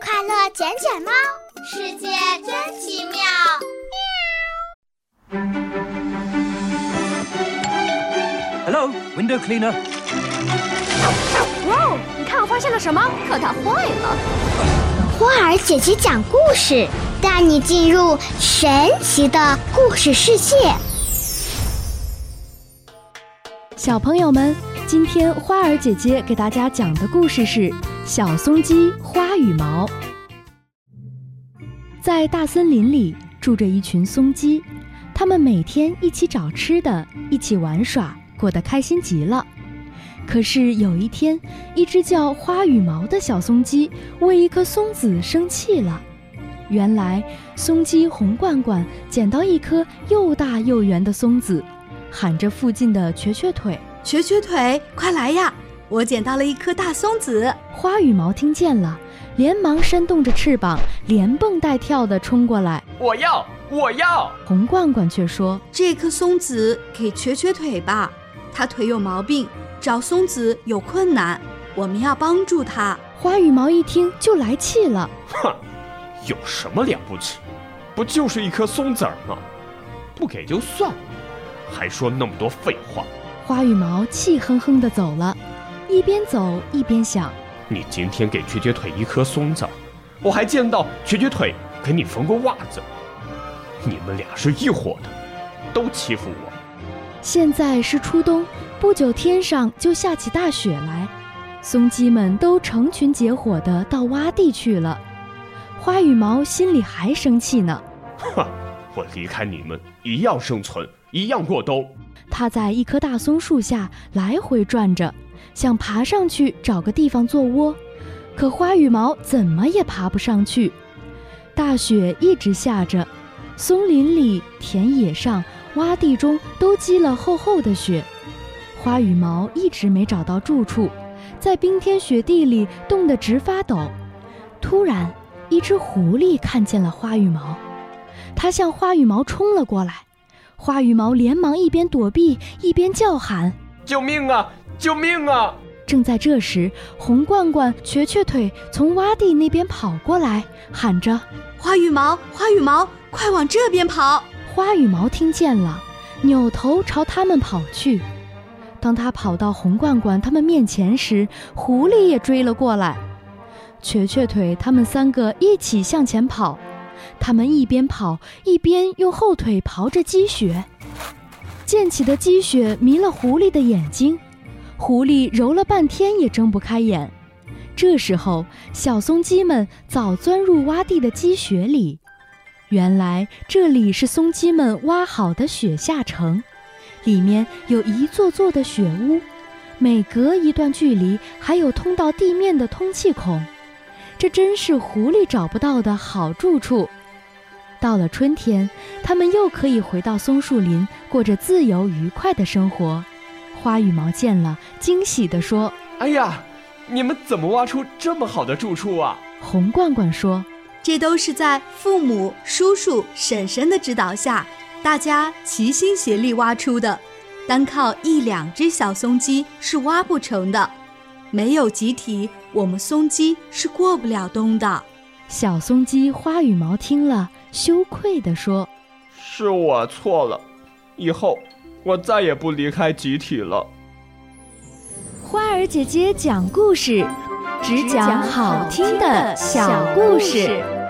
快乐捡捡猫，世界真奇妙。 Hello, window cleaner. 哇，你看我发现了什么？可它坏了。 花儿姐姐讲故事，带你进入神奇的故事世界。 小朋友们，今天花儿姐姐给大家讲的故事是小松鸡花羽毛。在大森林里住着一群松鸡，它们每天一起找吃的，一起玩耍，过得开心极了。可是有一天，一只叫花羽毛的小松鸡为一颗松子生气了。原来松鸡红罐罐捡到一颗又大又圆的松子，喊着附近的瘸瘸腿： 瘸瘸腿，快来呀，我捡到了一颗大松子。 花羽毛听见了，连忙扇动着翅膀，连蹦带跳地冲过来。 我要！ 红罐罐却说： 这颗松子给瘸瘸腿吧，他腿有毛病，找松子有困难，我们要帮助他。 花羽毛一听就来气了： 哼，有什么了不起？不就是一颗松子儿吗？不给就算了，还说那么多废话。 花羽毛气哼哼地走了，一边走一边想： 你今天给瘸瘸腿一颗松子，我还见到瘸瘸腿给你缝过袜子，你们俩是一伙的，都欺负我。 现在是初冬，不久天上就下起大雪来，松鸡们都成群结伙地到洼地去了。花羽毛心里还生气呢： 哼，我离开你们一样生存，一样过冬。 他在一棵大松树下来回转着，想爬上去找个地方做窝，可花羽毛怎么也爬不上去。大雪一直下着，松林里、田野上、洼地中都积了厚厚的雪。花羽毛一直没找到住处，在冰天雪地里冻得直发抖。突然，一只狐狸看见了花羽毛，它向花羽毛冲了过来。花羽毛连忙一边躲避一边叫喊： 救命啊！救命啊！ 正在这时，红罐罐、瘸瘸腿从洼地那边跑过来，喊着： 花羽毛，花羽毛，快往这边跑！ 花羽毛听见了，扭头朝他们跑去。当他跑到红罐罐他们面前时，狐狸也追了过来。瘸瘸腿他们三个一起向前跑，他们一边跑一边用后腿刨着积雪。溅起的积雪迷了狐狸的眼睛，狐狸揉了半天也睁不开眼。这时候，小松鸡们早钻入洼地的积雪里。原来这里是松鸡们挖好的雪下城，里面有一座座的雪屋，每隔一段距离还有通到地面的通气孔。这真是狐狸找不到的好住处。到了春天，它们又可以回到松树林，过着自由愉快的生活。花羽毛见了，惊喜地说： 哎呀，你们怎么挖出这么好的住处啊？ 红罐罐说： 这都是在父母、叔叔、婶婶的指导下，大家齐心协力挖出的，单靠一两只小松鸡是挖不成的，没有集体，我们松鸡是过不了冬的。 小松鸡花羽毛听了，羞愧地说： 是我错了，以后我再也不离开集体了。 花儿姐姐讲故事，只讲好听的小故事。